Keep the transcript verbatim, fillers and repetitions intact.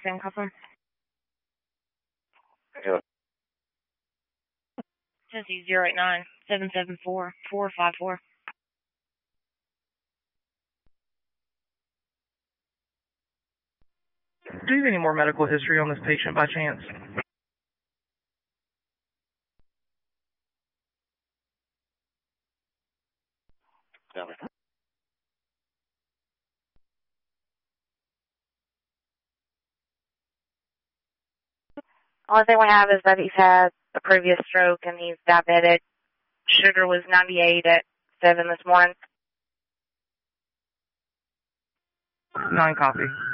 handcuff him. Yeah. Tennessee zero eight nine seven seven four four five four. Do you have any more medical history on this patient by chance? Tell me. Only thing we have is that he's had a previous stroke and he's diabetic. Sugar was ninety-eight at seven this morning. Nine copy.